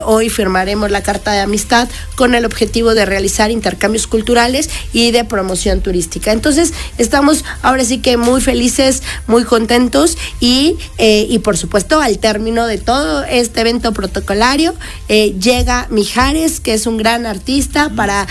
Hoy firmaremos la Carta de Amistad con el objetivo de realizar intercambios culturales y de promoción turística. Entonces, estamos ahora sí que muy felices, muy contentos y por supuesto, al término de todo este evento protocolario, llega Mijares, que es un gran artista, para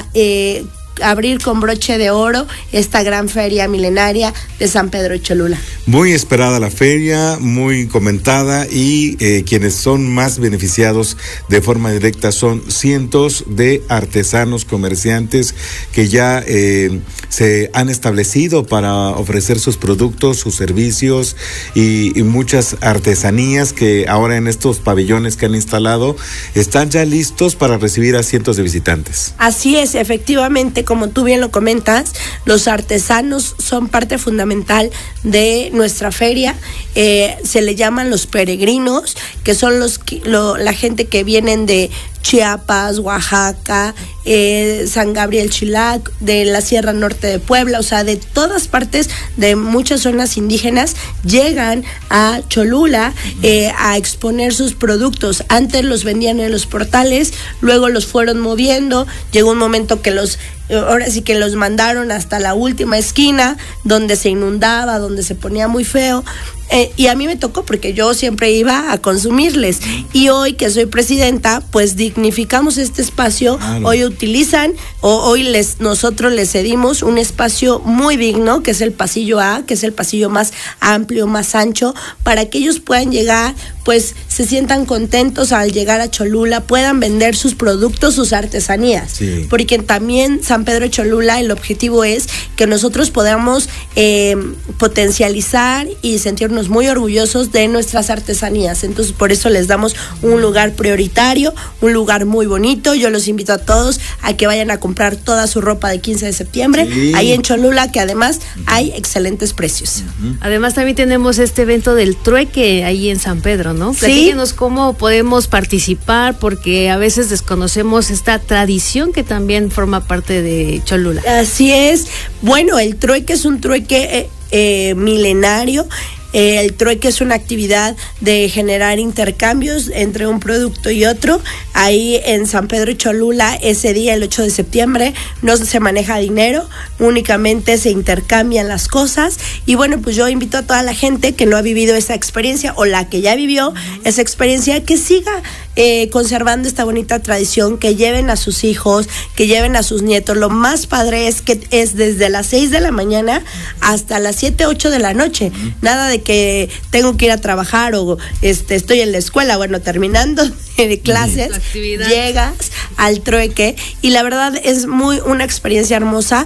abrir con broche de oro esta gran feria milenaria de San Pedro Cholula. Muy esperada la feria, muy comentada, y quienes son más beneficiados de forma directa son cientos de artesanos, comerciantes que ya se han establecido para ofrecer sus productos, sus servicios y muchas artesanías que ahora en estos pabellones que han instalado están ya listos para recibir a cientos de visitantes. Así es, efectivamente, como tú bien lo comentas, los artesanos son parte fundamental de nuestra feria. Se le llaman los peregrinos, que son la gente que vienen de Chiapas, Oaxaca, San Gabriel Chilac, de la Sierra Norte de Puebla, o sea, de todas partes, de muchas zonas indígenas, llegan a Cholula a exponer sus productos. Antes los vendían en los portales, luego los fueron moviendo, llegó un momento que ahora sí que los mandaron hasta la última esquina, donde se inundaba, donde se ponía muy feo. Y a mí me tocó porque yo siempre iba a consumirles. Y hoy que soy presidenta, pues dignificamos este espacio. Claro. Hoy nosotros les cedimos un espacio muy digno, que es el pasillo A, que es el pasillo más amplio, más ancho, para que ellos puedan llegar, pues se sientan contentos al llegar a Cholula, puedan vender sus productos, sus artesanías. Sí. Porque también San Pedro Cholula, el objetivo es que nosotros podamos potencializar y sentirnos muy orgullosos de nuestras artesanías. Entonces, por eso les damos un lugar prioritario, un lugar muy bonito. Yo los invito a todos a que vayan a comprar toda su ropa de 15 de septiembre, sí, ahí en Cholula, que además hay excelentes precios. Además, también tenemos este evento del trueque ahí en San Pedro, ¿no? Platíquenos cómo podemos participar, porque a veces desconocemos esta tradición que también forma parte de Cholula. Así es. Bueno, el trueque es un trueque milenario. El trueque es una actividad de generar intercambios entre un producto y otro. Ahí en San Pedro Cholula, ese día, el 8 de septiembre, no se maneja dinero, únicamente se intercambian las cosas. Y bueno, pues yo invito a toda la gente que no ha vivido esa experiencia, o la que ya vivió esa experiencia, que siga conservando esta bonita tradición, que lleven a sus hijos, que lleven a sus nietos. Lo más padre es que es desde las 6 de la mañana hasta las 7, 8 de la noche. Nada de que tengo que ir a trabajar o estoy en la escuela. Bueno, terminando de clases, llegas al trueque y la verdad es una experiencia hermosa.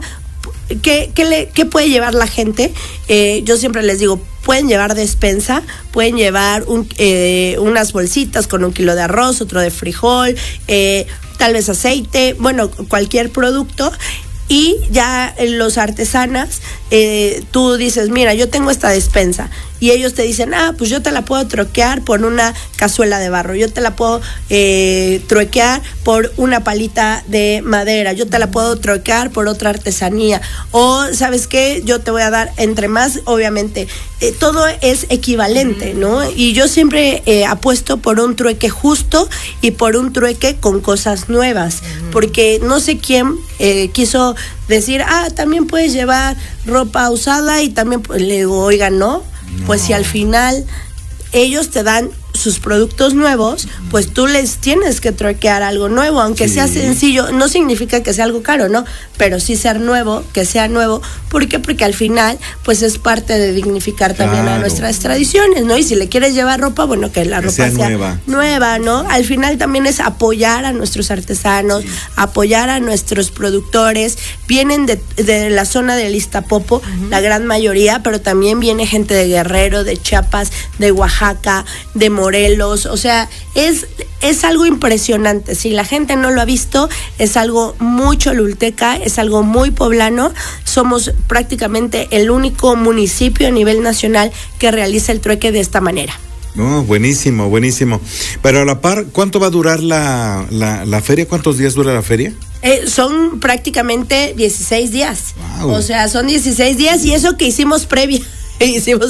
¿Qué puede llevar la gente? Yo siempre les digo, pueden llevar despensa, pueden llevar unas bolsitas con 1 kilo de arroz, otro de frijol, tal vez aceite, bueno, cualquier producto. Y ya los artesanas, tú dices, mira, yo tengo esta despensa, y ellos te dicen, pues yo te la puedo troquear por una cazuela de barro, yo te la puedo troquear por una palita de madera, yo te la puedo troquear por otra artesanía, o ¿sabes qué? Yo te voy a dar entre más, obviamente, todo es equivalente, ¿no? Y yo siempre apuesto por un trueque justo y por un trueque con cosas nuevas, porque no sé quién quiso decir, también puedes llevar ropa usada, y también le digo, oiga, no, pues si al final ellos te dan sus productos nuevos, pues tú les tienes que troquear algo nuevo, aunque sea sencillo. No significa que sea algo caro, ¿no? Pero sí ser nuevo, que sea nuevo. ¿Por qué? Porque al final, pues es parte de dignificar también a nuestras tradiciones, ¿no? Y si le quieres llevar ropa, bueno, que la ropa sea nueva, ¿no? Al final también es apoyar a nuestros artesanos, apoyar a nuestros productores. Vienen de la zona del Iztapopo, la gran mayoría, pero también viene gente de Guerrero, de Chiapas, de Oaxaca, de Morelos. O sea, es algo impresionante. Si la gente no lo ha visto, es algo muy cholulteca, es algo muy poblano. Somos prácticamente el único municipio a nivel nacional que realiza el trueque de esta manera. Buenísimo, buenísimo. Pero a la par, ¿cuánto va a durar la feria? ¿Cuántos días dura la feria? Son prácticamente 16 días. Wow. O sea, son 16 días, y eso que hicimos previa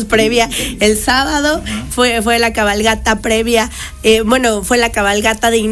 el sábado, fue la cabalgata previa, fue la cabalgata de